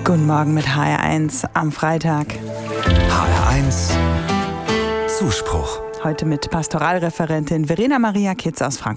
Guten Morgen mit HR1 am Freitag. HR1 Zuspruch. Heute mit Pastoralreferentin Verena Maria Kitz aus Frankfurt.